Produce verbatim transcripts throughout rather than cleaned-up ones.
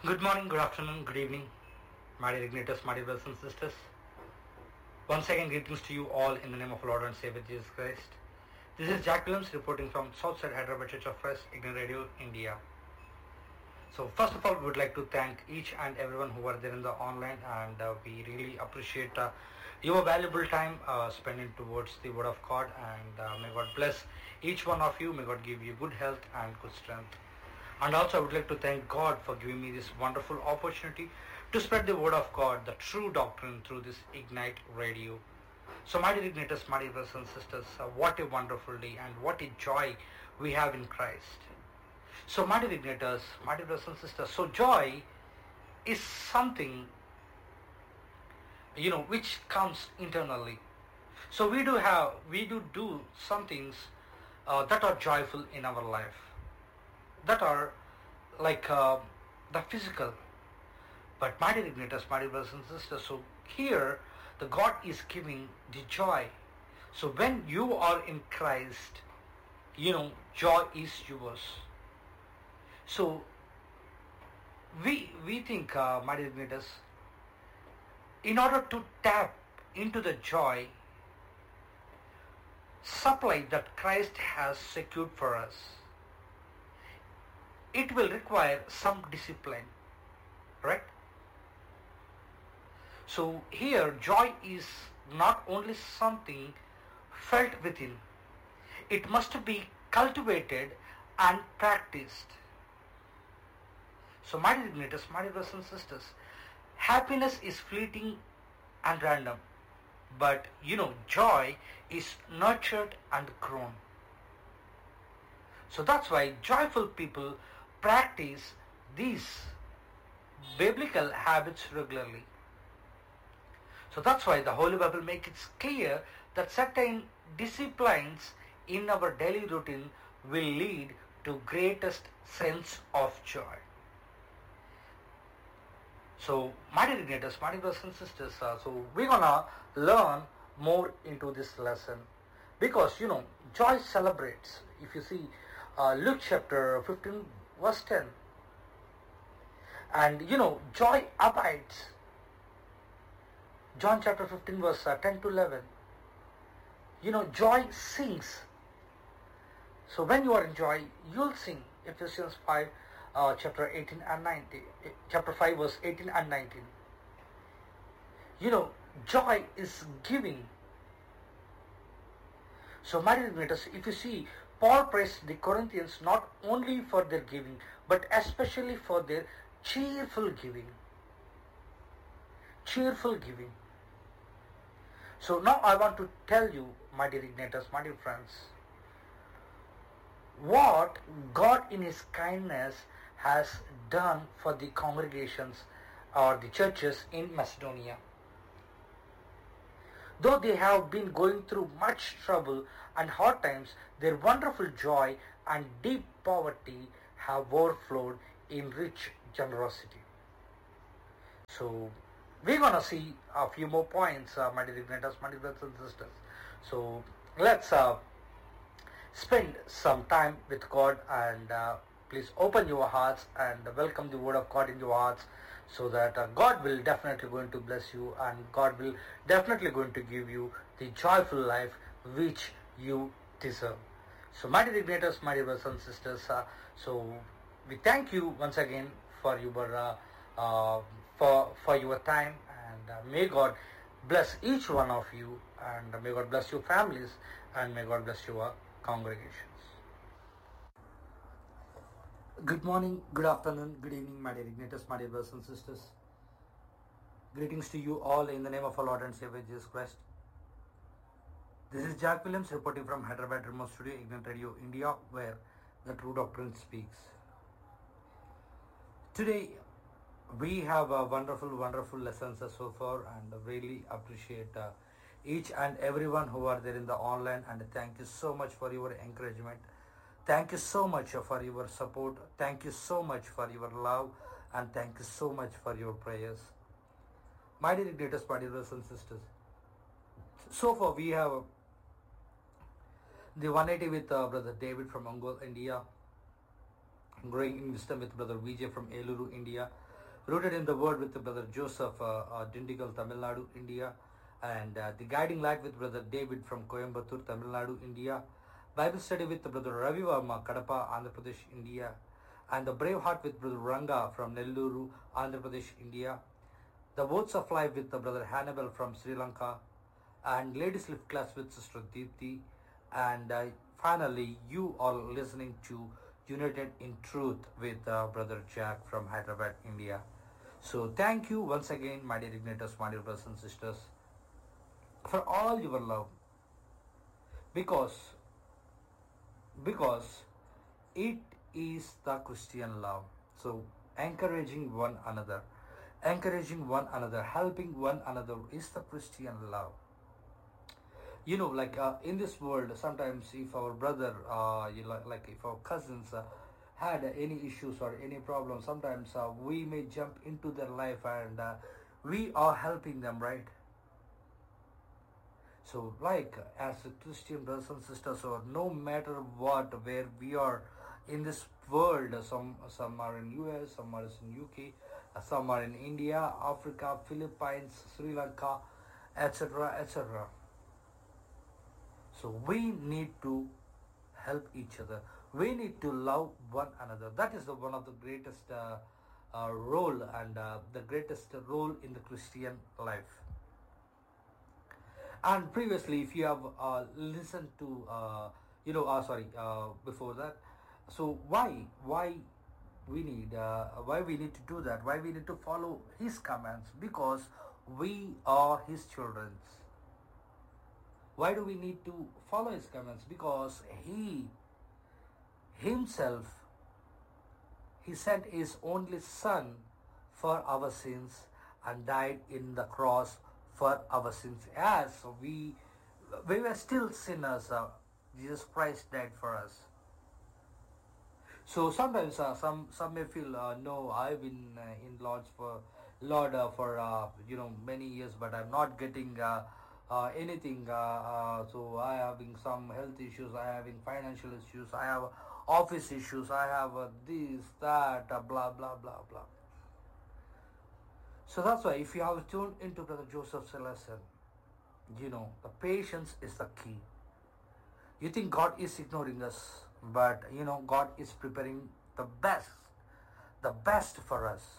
Good morning, good afternoon, good evening, my dear igniters, my dear brothers and sisters. Once again, greetings to you all in the name of Lord and Savior Jesus Christ. This is Jack Williams reporting from Southside Hyderabad Church of Christ, Ignite Radio, India. So first of all, we would like to thank each and everyone who are there in the online, and uh, we really appreciate uh, your valuable time uh, spending towards the Word of God, and uh, may God bless each one of you. May God give you good health and good strength. And also I would like to thank God for giving me this wonderful opportunity to spread the Word of God, the true doctrine, through this Ignite Radio. So my dear Igniters, my dear brothers and sisters, uh, what a wonderful day and what a joy we have in Christ. So my dear Igniters, my dear brothers and sisters, so joy is something, you know, which comes internally. So we do have, we do do some things uh, that are joyful in our life, that are like uh, the physical. But my dear Igniters, my dear brothers and sisters, so here the God is giving the joy. So when you are in Christ, you know, joy is yours. So we we think, uh, my dear Igniters, in order to tap into the joy supply that Christ has secured for us, it will require some discipline, correct? So here joy is not only something felt within, it must be cultivated and practiced. So my dear Igniters, my dear brothers and sisters, happiness is fleeting and random, but you know, joy is nurtured and grown. So that's why joyful people practice these biblical habits regularly. So that's why the Holy Bible makes it clear that certain disciplines in our daily routine will lead to greatest sense of joy. So my dear Igniters, my dear brothers and sisters, uh, so we're gonna learn more into this lesson, because you know, joy celebrates. If you see uh, Luke chapter fifteen verse ten, and you know, joy abides. John chapter fifteen verse uh, ten to eleven, you know, joy sings. So when you are in joy, you'll sing. Ephesians five uh, chapter eighteen and nineteen, chapter five verse eighteen and nineteen. You know, joy is giving. So my dear Igniters, if you see, Paul praised the Corinthians not only for their giving, but especially for their cheerful giving. Cheerful giving. So now I want to tell you, my dear Igniters, my dear friends, what God in His kindness has done for the congregations or the churches in Macedonia. Though they have been going through much trouble and hard times, their wonderful joy and deep poverty have overflowed in rich generosity. So we're gonna see a few more points, uh, my dear Igniters, my dear brothers and sisters. So let's uh, spend some time with God, and uh, please open your hearts and welcome the Word of God in your hearts, so that uh, God will definitely going to bless you, and God will definitely going to give you the joyful life which you deserve. So my dear Igniters, my dear brothers and sisters, uh, so we thank you once again for your uh, uh, for for your time, and uh, may God bless each one of you, and may God bless your families, and may God bless your congregations. Good morning, good afternoon, good evening, my dear Igniters, my dear brothers and sisters. Greetings to you all in the name of our Lord and Savior Jesus Christ. This is Jack Williams reporting from Hyderabad Remote Studio, Ignite Radio, India, where the true doctrine speaks. Today we have a wonderful, wonderful lessons so far, and really appreciate uh, each and everyone who are there in the online, and thank you so much for your encouragement. Thank you so much for your support. Thank you so much for your love, and thank you so much for your prayers. My dear Igniters, my dear brothers and sisters, so far we have the one eighty with uh, Brother David from Ongole, India, Growing in Wisdom with Brother Vijay from Eluru, India, Rooted in the Word with the Brother Joseph, uh, uh, Dindigul, Tamil Nadu, India, and uh, the Guiding Light with Brother David from Coimbatore, Tamil Nadu, India. Bible Study with the Brother Ravi Varma, Kadapa, Andhra Pradesh, India, and the Brave Heart with Brother Ranga from Nelluru, Andhra Pradesh, India. The Words of Life with the Brother Hannibal from Sri Lanka, and Ladies Lift Class with Sister Deepthi, and uh, finally you are listening to United in Truth with uh, Brother Jack from Hyderabad, India. So thank you once again, my dear igniters, my dear brothers and sisters, for all your love, because because it is the Christian love. So encouraging one another, encouraging one another, helping one another is the Christian love. You know, like uh, in this world, sometimes if our brother, uh, you like, like if our cousins uh, had uh, any issues or any problems, sometimes uh, we may jump into their life and uh, we are helping them, right? So like as a Christian brothers and sisters, so no matter what, where we are in this world, some some are in U S, some are in U K, some are in India, Africa, Philippines, Sri Lanka, etc, et cetera. So we need to help each other. We need to love one another. That is the one of the greatest uh, uh, role and uh, the greatest role in the Christian life. And previously, if you have uh, listened to, uh, you know, uh, sorry, uh, before that, so why, why we need, uh, why we need to do that? Why we need to follow His commands? Because we are His children. Why do we need to follow His commands? Because He Himself, He sent His only Son for our sins and died in the cross for our sins. As we, we were still sinners, uh, Jesus Christ died for us. So sometimes uh, some some may feel, uh, no, I've been uh, in Lord's for Lord uh, for uh, you know many years, but I'm not getting uh, uh, anything. Uh, uh, so I having some health issues, I having financial issues, I have office issues, I have uh, this, that, uh, blah blah blah blah. So that's why if you have tuned into Brother Joseph's lesson, you know the patience is the key. You think God is ignoring us, but you know God is preparing the best, the best for us,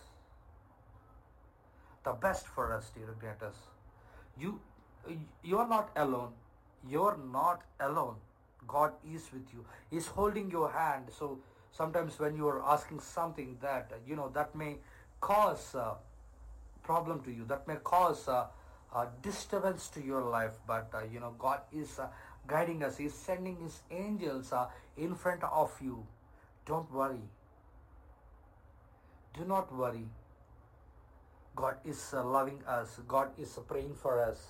the best for us, dear creators. You, you are not alone. You are not alone. God is with you. He's holding your hand. So sometimes when you are asking something that you know that may cause uh, problem to you, that may cause uh, uh, disturbance to your life, but uh, you know God is uh, guiding us. He's sending His angels uh, in front of you. Don't worry. Do not worry. God is uh, loving us. God is uh, praying for us.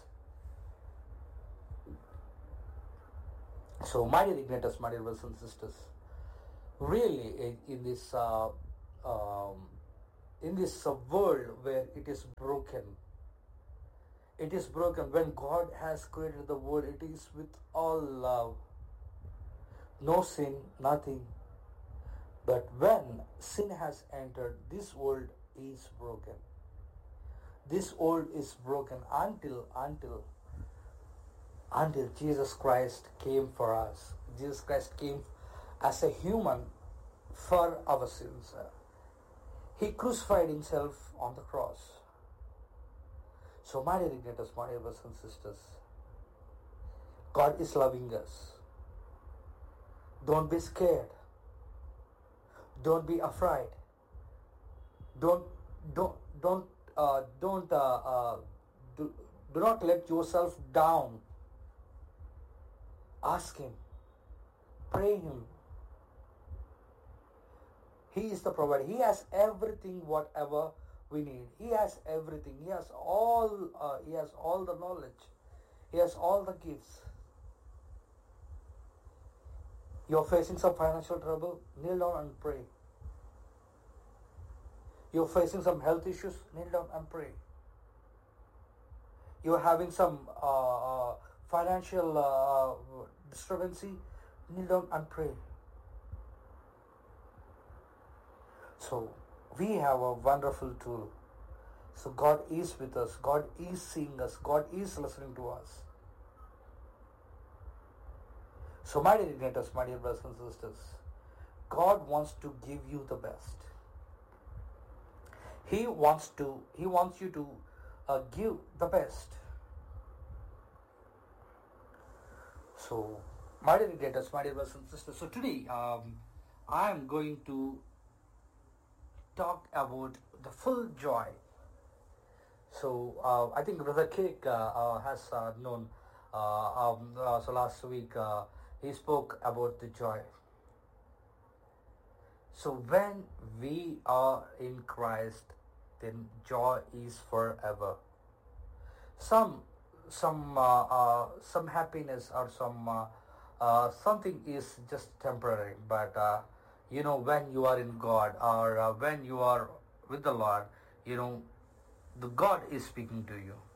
So, my dear igniters, my dear brothers and sisters, really in, in this uh, um, in this uh, world where it is broken, it is broken. When God has created the world, it is with all love, no sin, nothing. But when sin has entered, this world is broken. This world is broken until until. Until Jesus Christ came for us. Jesus Christ came as a human for our sins. He crucified Himself on the cross. So, my dear igniters, my dear brothers and sisters, God is loving us. Don't be scared. Don't be afraid. Don't don't don't uh, don't uh, uh, do, do not let yourself down. Ask Him. Pray Him. He is the provider. He has everything, whatever we need. He has everything. He has all. Uh, he has all the knowledge. He has all the gifts. You are facing some financial trouble. Kneel down and pray. You are facing some health issues. Kneel down and pray. You are having some uh, uh, financial uh, disturbancy. Kneel down and pray. So, we have a wonderful tool. So God is with us. God is seeing us. God is listening to us. So my dear igniters, my dear brothers and sisters, God wants to give you the best. He wants to, He wants you to uh, give the best. So, my dear igniters, my dear brothers and sisters, so today um, I am going to talk about the full joy. So, uh, I think Brother Cake uh, uh, has uh, known, uh, um, uh, so last week uh, he spoke about the joy. So when we are in Christ, then joy is forever. Some, some, uh, uh, some happiness or some uh, uh, something is just temporary. But uh, you know, when you are in God or uh, when you are with the Lord, you know, the God is speaking to you.